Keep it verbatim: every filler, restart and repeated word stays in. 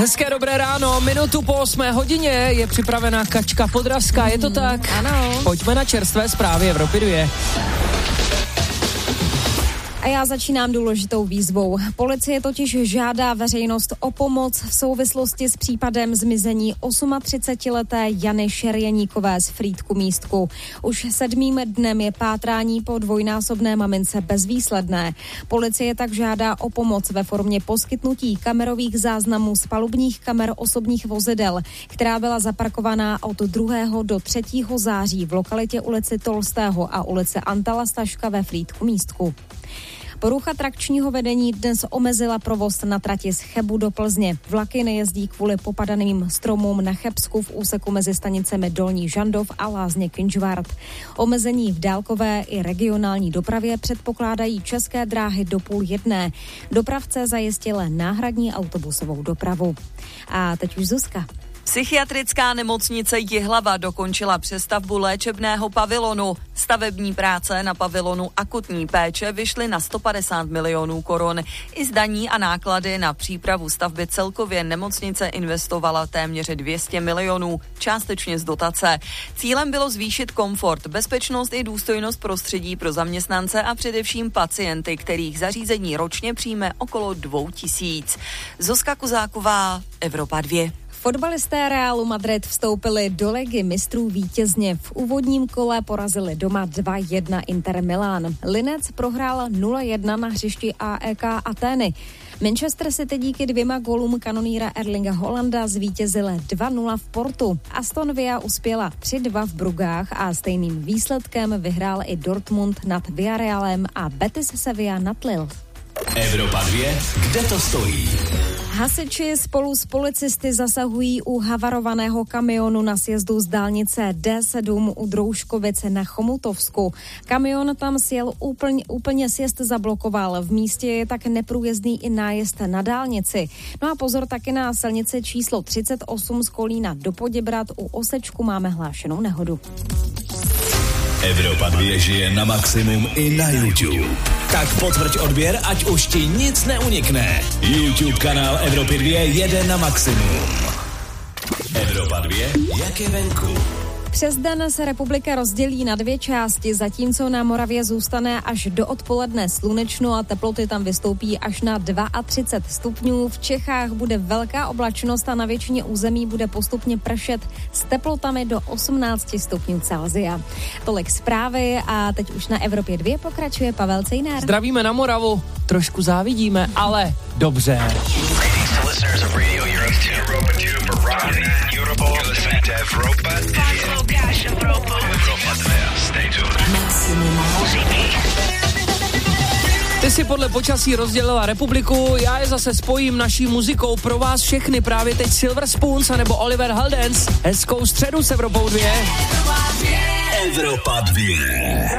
Hezké dobré ráno, minutu po osmé hodině je připravená Kačka Podravská, je to tak? Ano. Pojďme na čerstvé zprávy Evropy dvě. A já začínám důležitou výzvou. Policie totiž žádá veřejnost o pomoc v souvislosti s případem zmizení třicetiosmileté Jany Šerjeníkové z Frýdku Místku. Už sedmým dnem je pátrání po dvojnásobné mamince bezvýsledné. Policie tak žádá o pomoc ve formě poskytnutí kamerových záznamů z palubních kamer osobních vozidel, která byla zaparkovaná od druhého do třetího září v lokalitě ulici Tolstého a ulice Antala Staška ve Frýdku Místku. Porucha trakčního vedení dnes omezila provoz na trati z Chebu do Plzně. Vlaky nejezdí kvůli popadaným stromům na Chebsku v úseku mezi stanicemi Dolní Žandov a Lázně Kynžvart. Omezení v dálkové i regionální dopravě předpokládají České dráhy do půl jedné. Dopravce zajistili náhradní autobusovou dopravu. A teď už Zuzka. Psychiatrická nemocnice Jihlava dokončila přestavbu léčebného pavilonu. Stavební práce na pavilonu akutní péče vyšly na sto padesát milionů korun. I zdaní a náklady na přípravu stavby celkově nemocnice investovala téměř dvě stě milionů, částečně z dotace. Cílem bylo zvýšit komfort, bezpečnost i důstojnost prostředí pro zaměstnance a především pacienty, kterých zařízení ročně přijme okolo dvou tisíc. Zuzka Kuzáková, Evropa dvě. Fotbalisté Realu Madrid vstoupili do ligy mistrů vítězně. V úvodním kole porazili doma dva jedna Inter Milán. Linec prohrál nula jedna na hřišti A E K Atény. Manchester City díky dvěma gólům kanoníra Erlinga Holanda zvítězili dva nula v Portu. Aston Villa uspěla tři dva v Brugách a stejným výsledkem vyhrál i Dortmund nad Villarrealem a Betis Sevilla nad Lille. Evropa dvě, kde to stojí? Hasiči spolu s policisty zasahují u havarovaného kamionu na sjezdu z dálnice D sedm u Drouškovice na Chomutovsku. Kamion tam sjel úplně, úplně sjezd zablokoval. V místě je tak neprůjezdný i nájezd na dálnici. No a pozor taky na silnici číslo třicet osm z Kolína do Poděbrad. U Osečku máme hlášenou nehodu. Evropa dvě žije na maximum i na YouTube. Tak potvrď odběr, ať už ti nic neunikne. YouTube kanál Evropy dvě jede na maximum. Evropa dvě, jak je venku. Přes den se republika rozdělí na dvě části, zatímco na Moravě zůstane až do odpoledne slunečno a teploty tam vystoupí až na třicet dva stupňů. V Čechách bude velká oblačnost a na většině území bude postupně pršet s teplotami do osmnáct stupňů Celsia. Tolik zprávy a teď už na Evropě dvě pokračuje Pavel Cejnár. Zdravíme na Moravu, trošku závidíme, ale dobře. Ty si podle počasí rozdělila republiku, já je zase spojím naší muzikou pro vás všechny, právě teď Silver Spoons anebo Oliver Heldens. Hezkou středu s Evropou dvě. Evropa dvě.